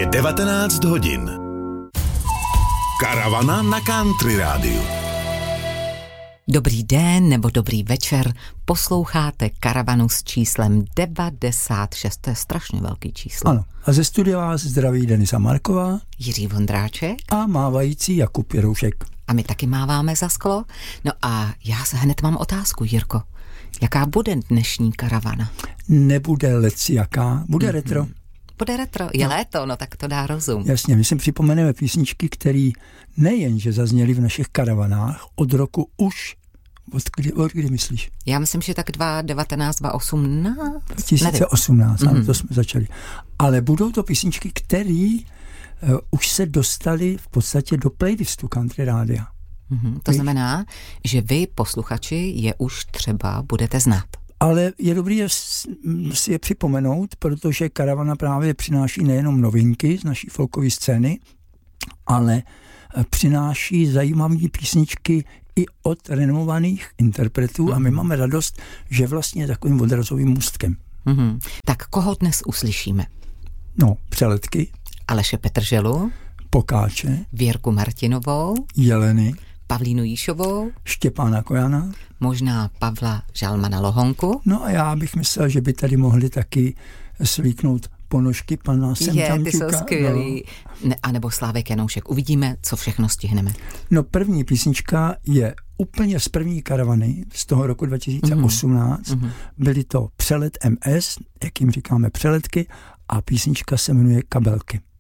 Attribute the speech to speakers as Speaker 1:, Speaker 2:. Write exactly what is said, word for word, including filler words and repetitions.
Speaker 1: Je devatenáct hodin. Karavana na Country rádiu.
Speaker 2: Dobrý den nebo dobrý večer, posloucháte Karavanu s číslem devadesát šest, to je strašně velký číslo.
Speaker 3: Ano, a ze studia vás zdraví Denisa Marková,
Speaker 2: Jiří Vondráček
Speaker 3: a mávající Jakub Jiroušek.
Speaker 2: A my taky máváme za sklo. No a já se hned mám otázku, Jirko. Jaká bude dnešní karavana?
Speaker 3: Nebude leci jaká, bude mm-hmm. retro.
Speaker 2: Bude retro, je no. Léto, no tak to dá rozum.
Speaker 3: Jasně, my si připomeneme písničky, které nejenže zazněly v našich karavanách od roku už, od kdy, od kdy myslíš?
Speaker 2: Já myslím, že tak dva devatenáct, dva osmnáct.
Speaker 3: dva tisíce osmnáct,
Speaker 2: nevím.
Speaker 3: ano,
Speaker 2: Mm-hmm.
Speaker 3: to jsme začali. Ale budou to písničky, které uh, už se dostaly v podstatě do playlistu Country rádia.
Speaker 2: Mm-hmm. To znamená, že vy, posluchači, je už třeba budete znát.
Speaker 3: Ale je dobré si je připomenout, protože karavana právě přináší nejenom novinky z naší folkové scény, ale přináší zajímavé písničky i od renomovaných interpretů mm. a my máme radost, že vlastně je takovým odrazovým můstkem.
Speaker 2: Mm-hmm. Tak koho dnes uslyšíme?
Speaker 3: No, Přeletky,
Speaker 2: Aleše Petrželu,
Speaker 3: Pokáče,
Speaker 2: Věrku Martinovou,
Speaker 3: Jeleny,
Speaker 2: Pavlínu Jíšovou,
Speaker 3: Štěpána Kojana,
Speaker 2: možná Pavla Žalmana Lohonku.
Speaker 3: No a já bych myslel, že by tady mohli taky slíknout ponožky pana Semtamčuka.
Speaker 2: Je, ty jsou skvělý. No. Ne, a nebo Slávek Janoušek. Uvidíme, co všechno stihneme.
Speaker 3: No první písnička je úplně z první karavany z toho roku dva tisíce osmnáct. Mm-hmm. Byly to Přelet M S, jak jim říkáme Přeletky, a písnička se jmenuje Kabelky.